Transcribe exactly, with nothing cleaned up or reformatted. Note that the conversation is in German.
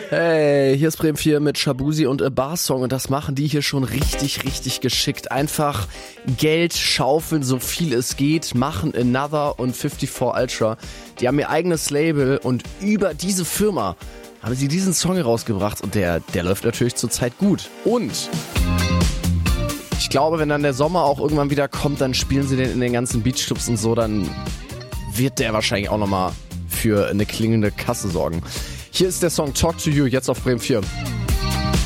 Hey, hier ist Bremen vier mit Shabuzi und A Bar Song und das machen die hier schon richtig, richtig geschickt. Einfach Geld schaufeln, so viel es geht, machen Another und fünfundfünfzig Ultra. Die haben ihr eigenes Label und über diese Firma haben sie diesen Song rausgebracht und der, der läuft natürlich zurzeit gut. Und ich glaube, wenn dann der Sommer auch irgendwann wieder kommt, dann spielen sie den in den ganzen Beachclubs und so, dann wird der wahrscheinlich auch nochmal für eine klingende Kasse sorgen. Hier ist der Song Talk to You, jetzt auf Bremen vier.